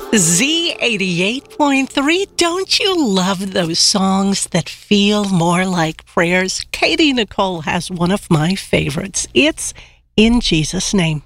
Z88.3, don't you love those songs that feel more like prayers? Katie Nicole has one of my favorites. It's In Jesus' Name.